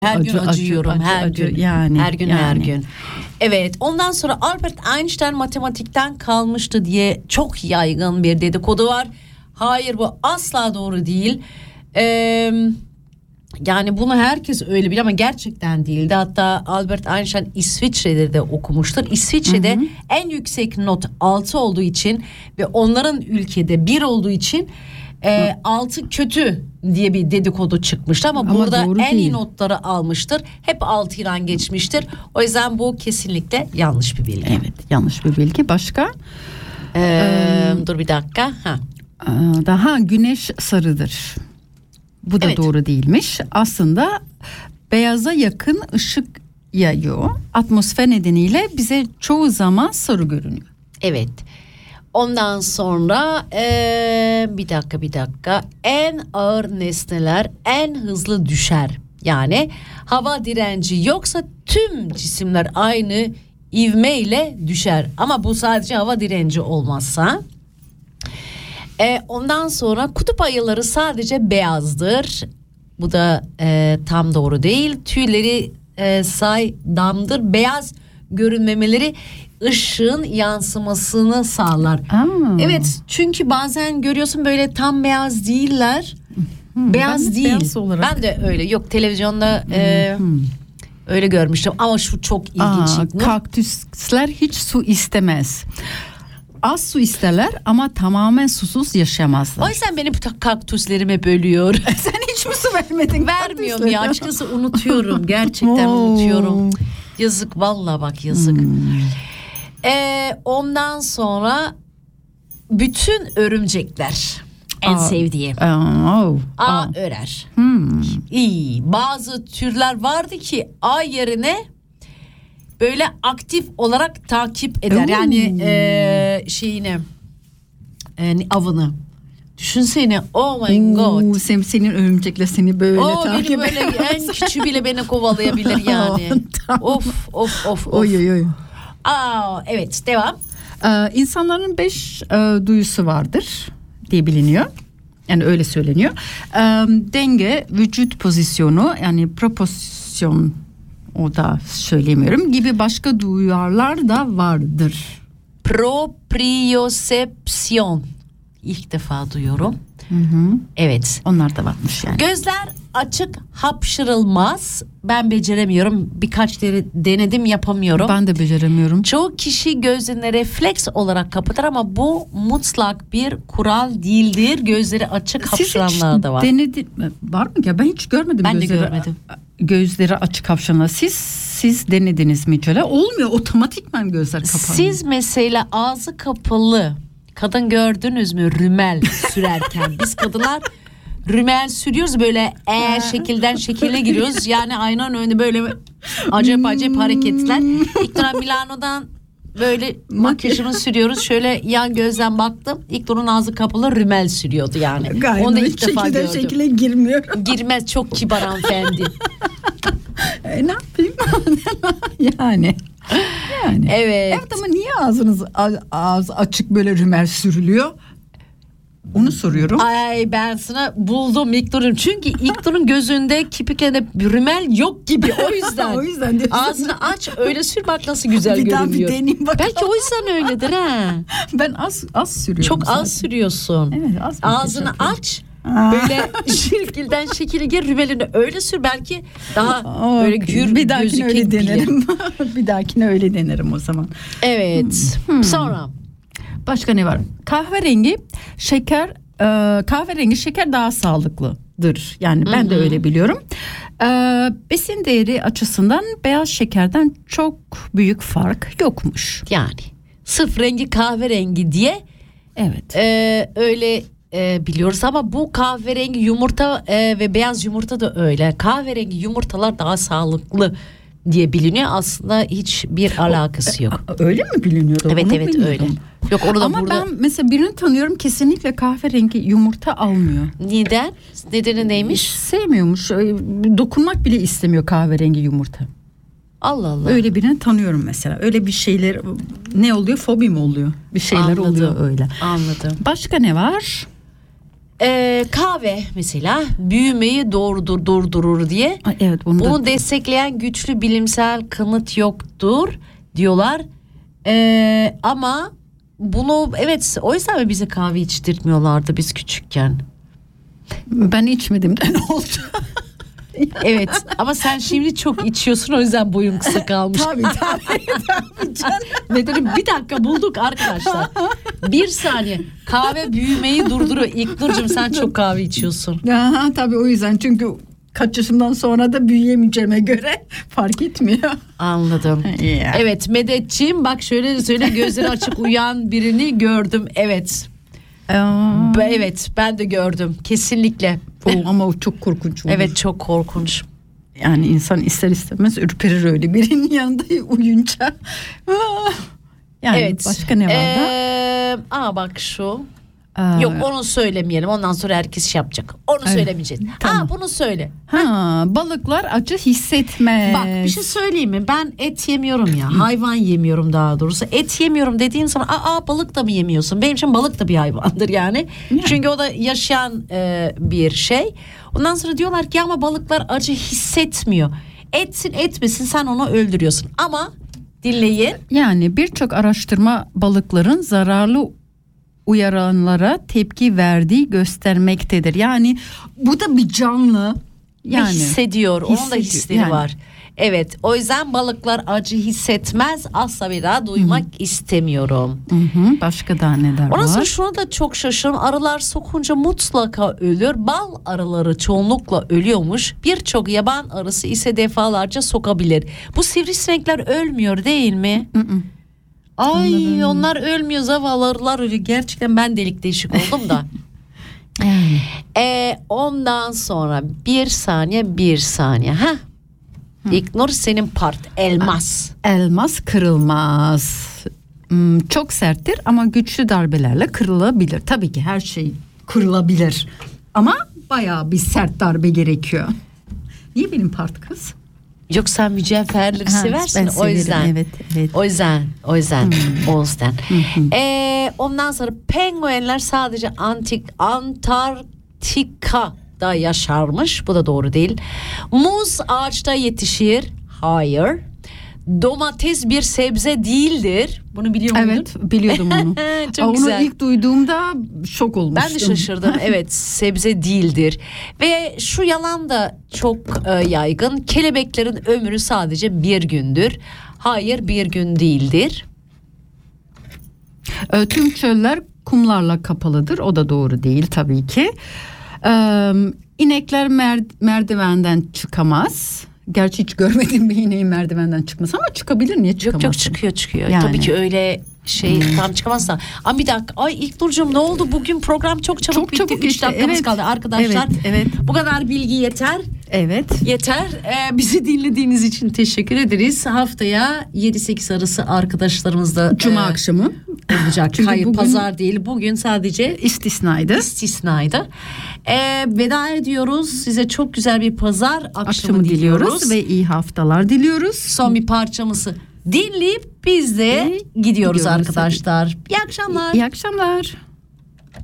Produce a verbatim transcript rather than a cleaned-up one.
Her acı, gün acıyorum, acı, her acı, gün, yani, her gün, yani. her gün. Evet, ondan sonra Albert Einstein matematikten kalmıştı diye çok yaygın bir dedikodu var. Hayır, bu asla doğru değil. Ee, yani bunu herkes öyle bilir ama gerçekten değildi. Hatta Albert Einstein İsviçre'de de okumuştur. İsviçre'de hı hı. en yüksek not altı olduğu için ve onların ülkede bir olduğu için e, altı kötü diye bir dedikodu çıkmıştı ama, ama burada en değil. iyi notları almıştır. Hep altı ile geçmiştir. O yüzden bu kesinlikle yanlış bir bilgi. Evet, yanlış bir bilgi. Başka? Ee, ee, dur bir dakika. Ha. Daha güneş sarıdır. Bu da evet. doğru değilmiş. Aslında beyaza yakın ışık yayıyor. Atmosfer nedeniyle bize çoğu zaman sarı görünüyor. Evet. Ondan sonra ee, bir dakika bir dakika. En ağır nesneler en hızlı düşer. Yani hava direnci yoksa tüm cisimler aynı ivmeyle düşer. Ama bu sadece hava direnci olmazsa. E, ondan sonra kutup ayıları sadece beyazdır. Bu da e, tam doğru değil. Tüyleri e, saydamdır. Beyaz görünmemeleri ışığın yansımasını sağlar. Aa. Evet, çünkü bazen görüyorsun böyle tam beyaz değiller. Hmm, beyaz ben değil. Beyaz olarak. Ben de öyle. Yok, televizyonda e, hmm. öyle görmüştüm ama şu çok ilginç. Kaktüsler hiç su istemez. Az su isterler ama tamamen susuz yaşayamazlar. O yüzden benim kaktüslerime bölüyor. Sen hiç mi su vermedin? Vermiyorum ya, açıkçası unutuyorum. Gerçekten unutuyorum. Yazık, vallahi bak yazık. Hmm. Ee, ondan sonra bütün örümcekler en Aa, sevdiğim. Oh, A oh. örer. Hmm. İyi. Bazı türler vardı ki A yerine böyle aktif olarak takip eder. Oo. Yani e, şeyini e, avını. Düşünsene. Oh my god. Sen, senin örümcekler seni böyle Oo, takip eder. Böyle en küçüğü bile beni kovalayabilir yani. Tamam. Of of of. of. Oy oy oy. Aa, evet, devam. Ee, insanların beş e, duyusu vardır diye biliniyor. Yani öyle söyleniyor. E, denge, vücut pozisyonu, yani proporsiyon, o da söylemiyorum gibi başka duyarlar da vardır. Propriosepsiyon. İlk defa duyuyorum. Hı hı. Evet. Onlar da varmış yani. Gözler açık, hapşırılmaz. Ben beceremiyorum. Birkaç de denedim, yapamıyorum. Ben de beceremiyorum. Çoğu kişi gözlerini refleks olarak kapatır ama bu mutlak bir kural değildir. Gözleri açık hapşıranlar da var. Denedi, var mı ya? Ben hiç görmedim. Ben gözleri, de görmedim. Gözleri açık hapşıranlar. Siz siz denediniz mi hiç öyle? Olmuyor. Otomatikman gözler kapanıyor. Siz mesela ağzı kapalı kadın gördünüz mü rümel sürerken? Biz kadınlar rümel sürüyoruz, böyle eğer şekilden şekile giriyoruz. Yani aynanın önünde böyle acayip acayip hareketler. İlknur Milano'dan böyle makyajımı sürüyoruz. Şöyle yan gözden baktım. İlknur'un ağzı kapalı, rümel sürüyordu yani. Gayet onu da ilk defa gördüm. Şekile girmiyor. Girmez, çok kibar hanımefendi. E, ne yapayım? yani. Yani. Evet. Evet ama niye ağzınız ağız açık böyle rümel sürülüyor? Onu soruyorum. Ay, ben sana buldum İlknur'un. Çünkü İlknur'un gözünde kirpiklerinde rümel yok gibi, o yüzden. o yüzden diyorsun. Ağzını aç, öyle sür, bak nasıl güzel bir görünüyor. Bir daha bir deneyim bakalım. Belki o yüzden öyledir ha. Ben az az sürüyorum. Çok zaten. az sürüyorsun. Evet, az. Ağzını aç. Böyle şekilden şekile gir, rümelini öyle sür, belki daha okay. böyle gür bir dahakine öyle denerim. bir dahakine öyle denerim o zaman. Evet. Hmm. Sonra başka ne var? Kahverengi şeker, e, kahverengi şeker daha sağlıklıdır. Yani ben Hı-hı. de öyle biliyorum. E, besin değeri açısından beyaz şekerden çok büyük fark yokmuş. Yani sırf rengi kahverengi diye evet. E, öyle E, biliyoruz ama bu kahverengi yumurta e, ve beyaz yumurta da öyle. Kahverengi yumurtalar daha sağlıklı diye biliniyor. Aslında hiçbir alakası yok. Öyle mi biliniyordu? Evet onu evet bilmiyordum. öyle. Yok, onu da ama burada... ben mesela birini tanıyorum, kesinlikle kahverengi yumurta almıyor. Neden? Nedeni neymiş? Sevmiyormuş. Dokunmak bile istemiyor kahverengi yumurta. Allah Allah. Öyle birini tanıyorum mesela. Öyle bir şeyler ne oluyor? Fobi mi oluyor? Bir şeyler Anladım. oluyor öyle. Anladım. Başka ne var? Ee, kahve mesela büyümeyi doğrudur, durdurur diye. Ay, evet, bunu, bunu da... destekleyen güçlü bilimsel kanıt yoktur diyorlar. Ee, ama bunu evet, o yüzden mi bize kahve içtirtmiyorlardı biz küçükken? Ben içmedim de ne oldu? Evet ama sen şimdi çok içiyorsun, o yüzden boyun kısa kalmış. Tabii tabii tabii canım. Ve dedim bir dakika, bulduk arkadaşlar. Bir saniye, kahve büyümeyi durduruyor. İlknur'cum sen çok kahve içiyorsun. Aha, tabii o yüzden, çünkü kaç yaşımdan sonra da büyüyemeyeceğime göre fark etmiyor. Anladım. Yeah. Evet Medetciğim, bak şöyle söyle, gözleri açık uyuyan birini gördüm. Evet. Aa. Evet ben de gördüm kesinlikle. O, ama o çok korkunç olur. Evet çok korkunç. Yani insan ister istemez ürperir öyle birinin yanında uyunca. Yani evet. Başka ne var da? Ee, aa bak şu. Aa, Yok onu söylemeyelim, ondan sonra herkes şey yapacak. Onu evet. söylemeyeceğiz. Tamam. Aa bunu söyle. Ha, balıklar acı hissetmez. Bak bir şey söyleyeyim mi? Ben et yemiyorum ya. Hayvan yemiyorum daha doğrusu. Et yemiyorum dediğin zaman aa balık da mı yemiyorsun? Benim için balık da bir hayvandır yani. yani. Çünkü o da yaşayan e, bir şey. Ondan sonra diyorlar ki ama balıklar acı hissetmiyor. Etsin etmesin sen onu öldürüyorsun. Ama dinleyin. Yani birçok araştırma balıkların zararlı uyaranlara tepki verdiği göstermektedir. Yani bu da bir canlı. Yani ve hissediyor. Onun da hissediyor, hisleri yani. var. Evet, o yüzden balıklar acı hissetmez. Asla bir daha duymak Hı-hı. istemiyorum. Hı-hı. Başka da neler var? Ondan sonra şuna da çok şaşırdım. Arılar sokunca mutlaka ölür. Bal arıları çoğunlukla ölüyormuş. Birçok yaban arısı ise defalarca sokabilir. Bu sivrisinekler ölmüyor değil mi? Hı-hı. Ay Anladım. Onlar ölmüyor, zavallı arılar ölüyor. Gerçekten ben delik deşik oldum da. ee, ondan sonra bir saniye bir saniye. Heh. İlknur senin part elmas. Elmas kırılmaz. Hmm, çok serttir ama güçlü darbelerle kırılabilir. Tabii ki her şey kırılabilir. Ama bayağı bir sert darbe gerekiyor. Niye benim part kız? Yok sen mücevherleri Ha, seversin ben o yüzden. severim, evet, evet. O yüzden, o yüzden, Hmm. o yüzden. Hmm. Ee, ondan sonra penguenler sadece antik Antarktika'da yaşarmış. Bu da doğru değil. Muz ağaçta yetişir. Hayır. Domates bir sebze değildir. Bunu biliyor muydun? Evet, biliyordum onu. Çok onu güzel. ilk duyduğumda şok olmuştum. Ben de şaşırdım. Evet, sebze değildir. Ve şu yalan da çok e, yaygın. Kelebeklerin ömrü sadece bir gündür. Hayır, bir gün değildir. E, tüm çöller kumlarla kapalıdır. O da doğru değil tabii ki. E, inekler mer- merdivenden çıkamaz. Gerçi hiç görmedim bir ineğin merdivenden çıkması ama çıkabilir, niye çıkamaz? Yok yok çıkıyor çıkıyor. Yani. Tabii ki öyle şey hmm. tam çıkamazsa. Ama bir dakika. Ay İlknur'cum ne oldu? Bugün program çok çabuk çok bitti. Çabuk Üç işte. dakikamız Evet. kaldı arkadaşlar. Evet, evet. Bu kadar bilgi yeter. Evet. Yeter. Ee, bizi dinlediğiniz için teşekkür ederiz. Haftaya yedi sekiz arası arkadaşlarımızla Cuma e, akşamı olacak. Çünkü Hayır bugün pazar değil. Bugün sadece istisnaydı. istisnaydı. Ee, veda ediyoruz. Size çok güzel bir pazar akşamı, Akşamı diliyoruz. diliyoruz ve iyi haftalar diliyoruz. Son bir parçamızı dinleyip biz de Ve gidiyoruz, gidiyoruz arkadaşlar. İyi akşamlar. İyi akşamlar.